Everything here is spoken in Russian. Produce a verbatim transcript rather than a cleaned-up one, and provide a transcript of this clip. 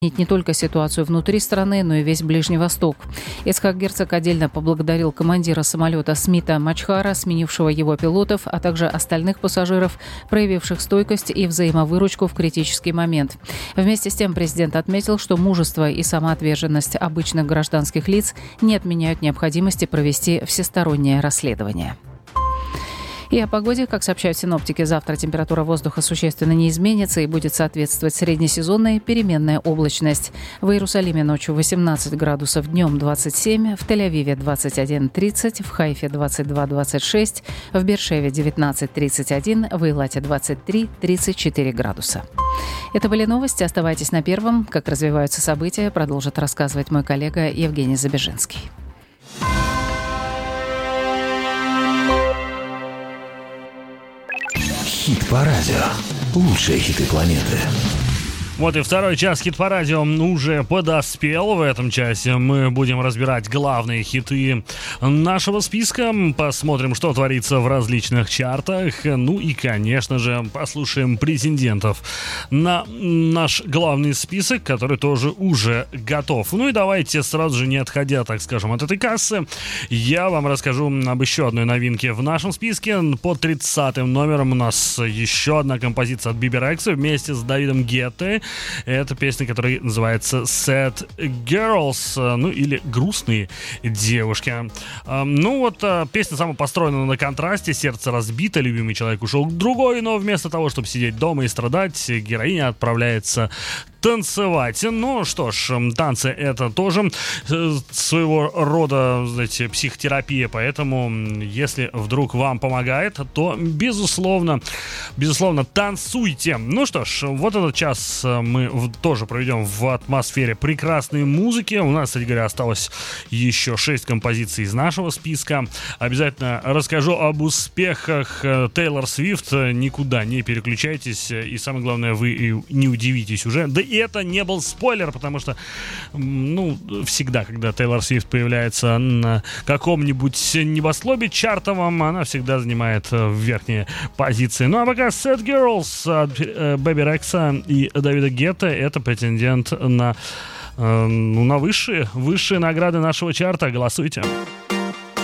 не только ситуацию внутри страны, но и весь Ближний Восток. Ицхак Герцог отдельно поблагодарил командира самолета Смита Мачхара, сменившего его пилотов, а также остальных пассажиров, проявивших стойкость и взаимовыручку в критический момент. Вместе с тем президент отметил, что мужество и самоотверженность обычных гражданских лиц не отменяют необходимости провести всестороннее расследование. И о погоде. Как сообщают синоптики, завтра температура воздуха существенно не изменится и будет соответствовать среднесезонной переменная облачность. В Иерусалиме ночью восемнадцать градусов, днем двадцать семь, в Тель-Авиве двадцать один тридцать, в Хайфе двадцать два двадцать шесть, в Бершеве девятнадцать тридцать один, в Эйлате двадцать три тридцать четыре градуса. Это были новости. Оставайтесь на Первом. Как развиваются события, продолжит рассказывать мой коллега Евгений Забежинский. Хит по радио. Лучшие хиты планеты. Вот и второй час хит по радио уже подоспел. В этом часе мы будем разбирать главные хиты нашего списка. Посмотрим, что творится в различных чартах. Ну и, конечно же, послушаем претендентов на наш главный список, который тоже уже готов. Ну и давайте сразу же, не отходя, так скажем, от этой кассы, я вам расскажу об еще одной новинке в нашем списке. Под тридцатым номером у нас еще одна композиция от Биби Рекса вместе с Давидом Геттой. Это песня, которая называется Sad Girls, ну или грустные девушки. Ну вот, песня сама построена на контрасте. Сердце разбито, любимый человек ушел к другой, но вместо того, чтобы сидеть дома и страдать, героиня отправляется танцевать. Ну что ж, танцы — это тоже своего рода, знаете, психотерапия, поэтому если вдруг вам помогает, то безусловно, безусловно, танцуйте. Ну что ж, вот этот час мы тоже проведем в атмосфере прекрасной музыки. У нас, кстати говоря, осталось еще шесть композиций из нашего списка. Обязательно расскажу об успехах Тейлор Свифт. Никуда не переключайтесь, и самое главное, вы не удивитесь уже. Да и это не был спойлер, потому что, ну, всегда, когда Тейлор Свифт появляется на каком-нибудь небослобе чартовом, она всегда занимает верхние позиции. Ну а пока Sad Girls от Биби Рекса и Давида Гетты — это претендент на, ну, на высшие, высшие награды нашего чарта. Голосуйте.